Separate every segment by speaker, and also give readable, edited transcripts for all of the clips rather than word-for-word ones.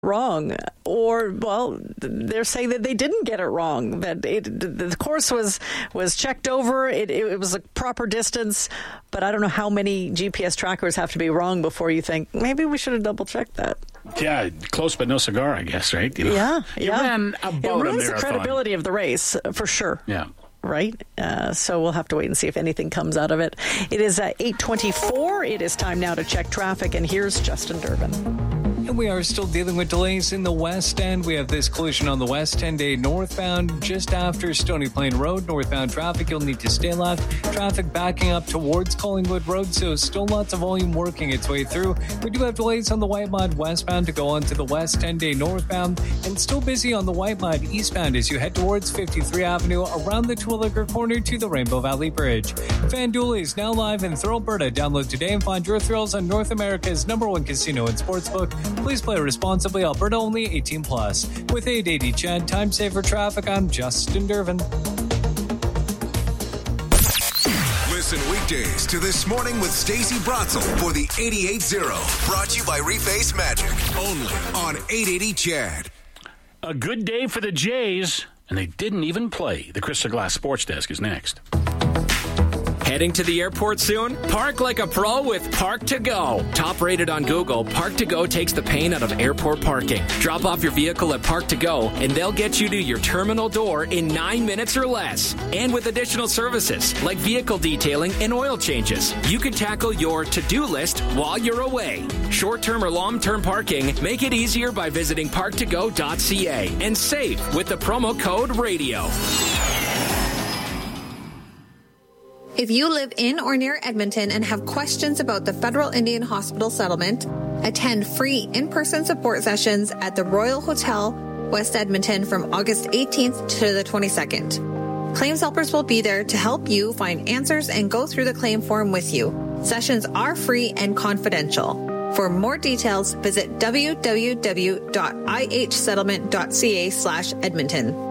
Speaker 1: wrong, or well, they're saying that they didn't get it wrong, that the course was checked over, it was a proper distance, but I don't know how many GPS trackers have to be wrong before you think maybe we should have double checked that.
Speaker 2: Yeah, close but no cigar, I guess, right? You know,
Speaker 1: Yeah.
Speaker 2: ran a boat
Speaker 1: it ruins
Speaker 2: a
Speaker 1: the credibility of the race for sure.
Speaker 2: Yeah.
Speaker 1: Right? So we'll have to wait and see if anything comes out of it. It is 8:24. It is time now to check traffic, and here's Justin Durbin.
Speaker 3: And we are still dealing with delays in the west end. We have this collision on the west 10-day northbound just after Stony Plain Road. Northbound traffic, you'll need to stay left. Traffic backing up towards Collingwood Road, so still lots of volume working its way through. We do have delays on the Whitemud westbound to go on to the west 10-day northbound, and still busy on the Whitemud eastbound as you head towards 53 Avenue around the Terwillegar corner to the Rainbow Valley Bridge. FanDuel is now live in Thrill Alberta. Download today and find your thrills on North America's #1 casino and sportsbook. Please play responsibly. Alberta only, 18+. With 880 CHED, time saver traffic, I'm Justin Durbin.
Speaker 4: Listen weekdays to This Morning with Stacey Bratzel for the 88.0. Brought to you by Reface Magic. Only on 880 CHED.
Speaker 2: A good day for the Jays, and they didn't even play. The Crystal Glass Sports Desk is next.
Speaker 5: Heading to the airport soon? Park like a pro with Park to Go. Top rated on Google, Park to Go takes the pain out of airport parking. Drop off your vehicle at Park to Go, and they'll get you to your terminal door in 9 minutes or less. And with additional services like vehicle detailing and oil changes, you can tackle your to-do list while you're away. Short-term or long-term parking, make it easier by visiting parktogo.ca and save with the promo code RADIO.
Speaker 6: If you live in or near Edmonton and have questions about the Federal Indian Hospital settlement, attend free in-person support sessions at the Royal Hotel, West Edmonton from August 18th to the 22nd. Claims helpers will be there to help you find answers and go through the claim form with you. Sessions are free and confidential. For more details, visit www.ihsettlement.ca/Edmonton.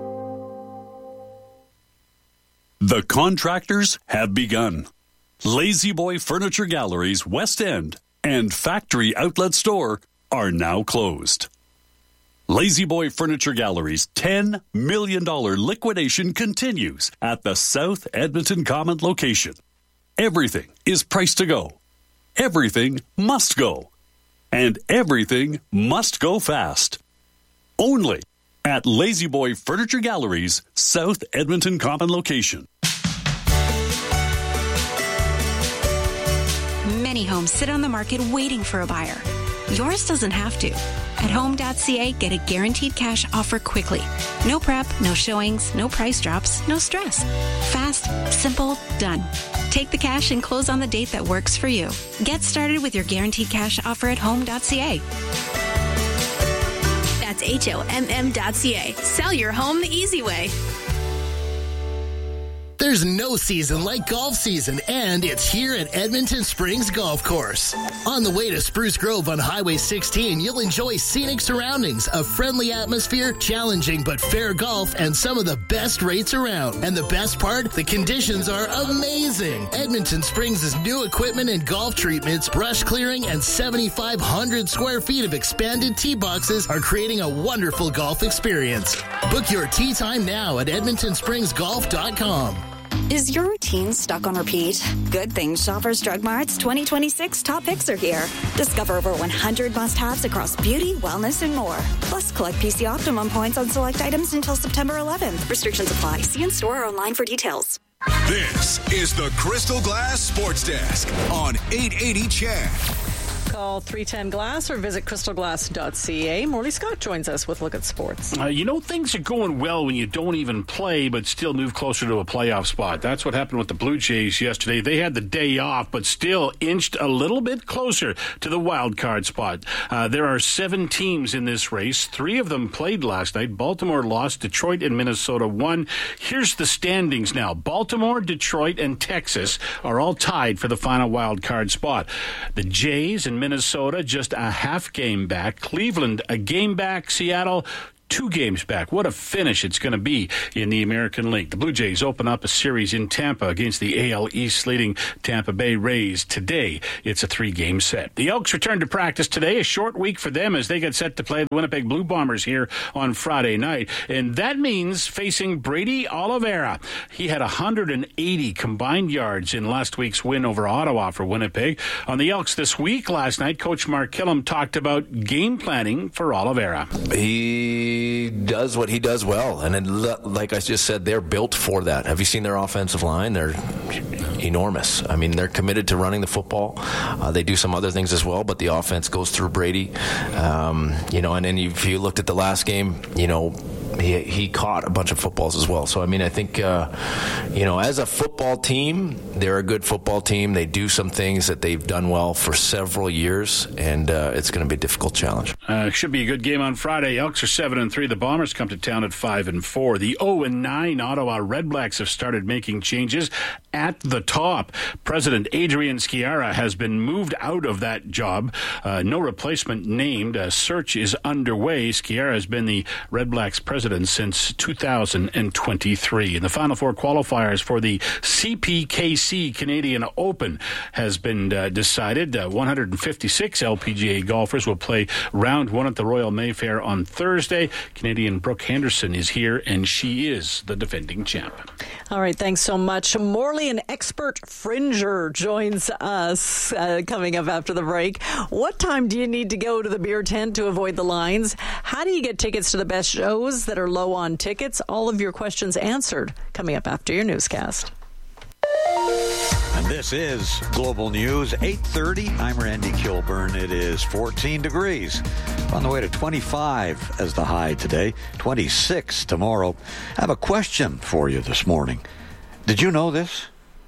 Speaker 7: The contractors have begun. Lazy Boy Furniture Galleries West End and Factory Outlet Store are now closed. Lazy Boy Furniture Galleries' $10 million liquidation continues at the South Edmonton Common location. Everything is priced to go. Everything must go. And everything must go fast. Only at Lazy Boy Furniture Galleries, South Edmonton Common location.
Speaker 8: Many homes sit on the market waiting for a buyer. Yours doesn't have to. At home.ca, get a guaranteed cash offer quickly. No prep, no showings, no price drops, no stress. Fast, simple, done. Take the cash and close on the date that works for you. Get started with your guaranteed cash offer at home.ca.
Speaker 9: That's HOMM.ca. Sell your home the easy way.
Speaker 10: There's no season like golf season, and it's here at Edmonton Springs Golf Course. On the way to Spruce Grove on Highway 16, you'll enjoy scenic surroundings, a friendly atmosphere, challenging but fair golf, and some of the best rates around. And the best part, the conditions are amazing. Edmonton Springs' new equipment and golf treatments, brush clearing, and 7,500 square feet of expanded tee boxes are creating a wonderful golf experience. Book your tee time now at edmontonspringsgolf.com.
Speaker 11: Is your routine stuck on repeat? Good thing Shoppers Drug Mart's 2026 top picks are here. Discover over 100 must-haves across beauty, wellness, and more. Plus, collect PC Optimum points on select items until September 11th. Restrictions apply. See in store or online for details.
Speaker 4: This is the Crystal Glass Sports Desk on 880 CHED.
Speaker 1: Call 310-GLASS or visit crystalglass.ca. Morley Scott joins us with Look at Sports.
Speaker 2: Things are going well when you don't even play but still move closer to a playoff spot. That's what happened with the Blue Jays yesterday. They had the day off but still inched a little bit closer to the wild card spot. There are 7 teams in this race. 3 of them played last night. Baltimore lost. Detroit and Minnesota won. Here's the standings now. Baltimore, Detroit, and Texas are all tied for the final wild card spot. The Jays and Minnesota just a half game back. Cleveland a game back. Seattle 2 games back. What a finish it's going to be in the American League. The Blue Jays open up a series in Tampa against the AL East leading Tampa Bay Rays. Today, it's a 3-game set. The Elks return to practice today, a short week for them as they get set to play the Winnipeg Blue Bombers here on Friday night. And that means facing Brady Oliveira. He had 180 combined yards in last week's win over Ottawa for Winnipeg. On the Elks this week, last night, Coach Mark Killam talked about game planning for Oliveira.
Speaker 12: He does what he does well, and like I just said, they're built for that. Have you seen their offensive line? They're enormous. I mean, they're committed to running the football. They do some other things as well, but the offense goes through Brady. And then if you looked at the last game, he caught a bunch of footballs as well. So, I mean, I think, as a football team, they're a good football team. They do some things that they've done well for several years, and it's going to be a difficult challenge.
Speaker 2: Should be a good game on Friday. Elks are 7-3. The Bombers come to town at 5-4. The 0-9 Ottawa Redblacks have started making changes at the top. President Adrian Sciarra has been moved out of that job. No replacement named. A search is underway. Sciarra has been the Redblacks president since 2023. In the Final Four qualifiers for the CPKC Canadian Open has been decided. 156 LPGA golfers will play round 1 at the Royal Mayfair on Thursday. Canadian Brooke Henderson is here, and she is the defending champ.
Speaker 1: All right, thanks so much. Morley, an expert fringer, joins us coming up after the break. What time do you need to go to the beer tent to avoid the lines? How do you get tickets to the best shows that are low on tickets? All of your questions answered coming up after your newscast.
Speaker 13: And this is Global News, 8:30. I'm Randy Kilburn. It is 14 degrees. On the way to 25 as the high today, 26 tomorrow. I have a question for you this morning. Did you know this?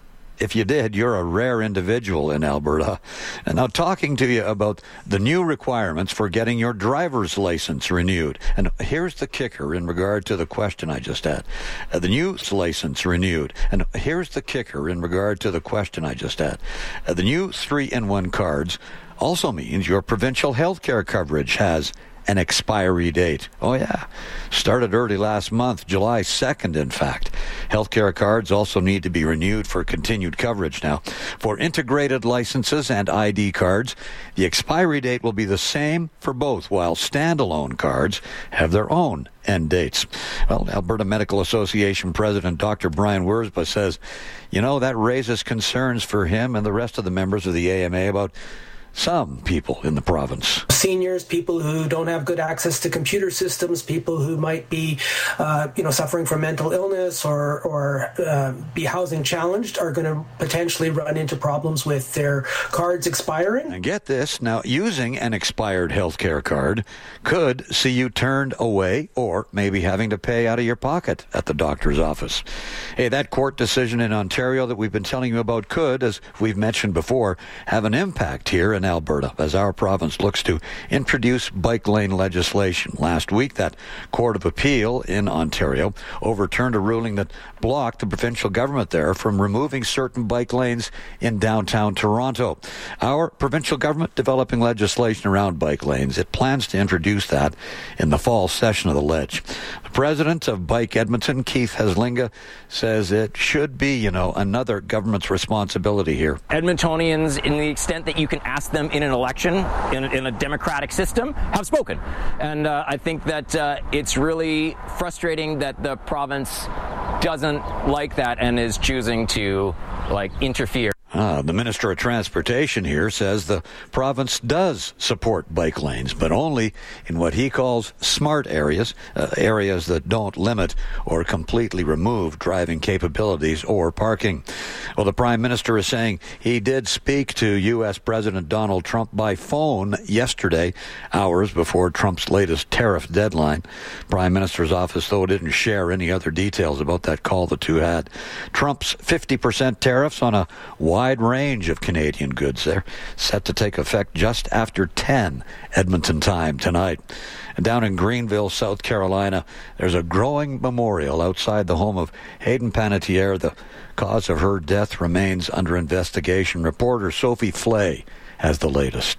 Speaker 13: If you did, you're a rare individual in Alberta. And now talking to you about the new requirements for getting your driver's license renewed. And here's the kicker in regard to the question I just had. The new license renewed. And here's the kicker in regard to the question I just had. The new 3-in-1 cards also means your provincial health care coverage has an expiry date. Oh, yeah. Started early last month, July 2nd, in fact. Healthcare cards also need to be renewed for continued coverage now. For integrated licenses and ID cards, the expiry date will be the same for both, while standalone cards have their own end dates. Well, Alberta Medical Association President Dr. Brian Wurzba says, that raises concerns for him and the rest of the members of the AMA about some people in the province.
Speaker 14: Seniors, people who don't have good access to computer systems, people who might be, suffering from mental illness or be housing challenged are going to potentially run into problems with their cards expiring.
Speaker 13: And get this, now using an expired healthcare card could see you turned away or maybe having to pay out of your pocket at the doctor's office. Hey, that court decision in Ontario that we've been telling you about could, as we've mentioned before, have an impact here in Alberta as our province looks to introduce bike lane legislation. Last week, that Court of Appeal in Ontario overturned a ruling that blocked the provincial government there from removing certain bike lanes in downtown Toronto. Our provincial government developing legislation around bike lanes. It plans to introduce that in the fall session of the Ledge. The president of Bike Edmonton, Keith Heslinga, says it should be, another government's responsibility here.
Speaker 15: Edmontonians, in the extent that you can ask them in an election, in a democratic system, have spoken. And I think that it's really frustrating that the province doesn't like that and is choosing to interfere.
Speaker 13: The Minister of Transportation here says the province does support bike lanes, but only in what he calls smart areas, areas that don't limit or completely remove driving capabilities or parking. Well, the Prime Minister is saying he did speak to U.S. President Donald Trump by phone yesterday, hours before Trump's latest tariff deadline. Prime Minister's office, though, didn't share any other details about that call the two had. Trump's 50% tariffs on a wide range of Canadian goods there, set to take effect just after 10 Edmonton time tonight. And down in Greenville, South Carolina, there's a growing memorial outside the home of Hayden Panettiere. The cause of her death remains under investigation. Reporter Sophie Flay has the latest.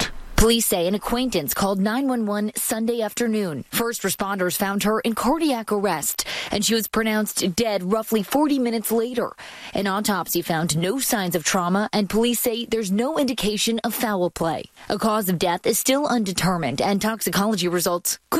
Speaker 16: Police say an acquaintance called 911 Sunday afternoon. First responders found her in cardiac arrest, and she was pronounced dead roughly 40 minutes later. An autopsy found no signs of trauma, and police say there's no indication of foul play. A cause of death is still undetermined, and toxicology results could